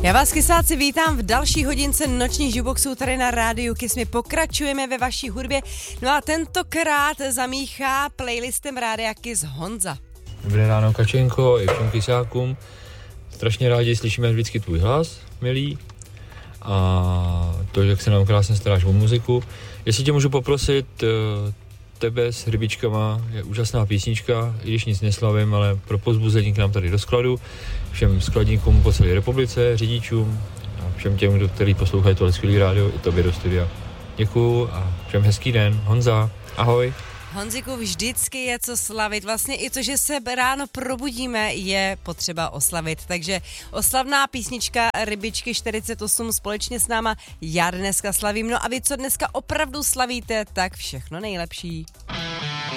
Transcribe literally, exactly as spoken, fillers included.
Já vás, kysáci, vítám v další hodince nočních jukeboxů tady na rádiu Kiss. My pokračujeme ve vaší hudbě. No a tentokrát zamíchá playlistem rádia Kiss Honza. Dobré ráno, Kačenko, i všem kysákům. Strašně rádi slyšíme vždycky tvůj hlas, milý. A to, jak se nám krásně staráš o muziku. Jestli tě můžu poprosit, Tebe s hrybičkama je úžasná písnička, i když nic neslavím, ale pro povzbuzení k nám tady do skladu, všem skladníkům po celé republice, řidičům a všem těm, kteří poslouchají tohle skvělý rádio, i tobě do studia. Děkuju a všem hezký den. Honza, ahoj. Honziku, vždycky je co slavit. Vlastně i to, že se ráno probudíme, je potřeba oslavit. Takže oslavná písnička Rybičky čtyřicet osm společně s náma. Já dneska slavím. No a vy, co dneska opravdu slavíte, tak všechno nejlepší.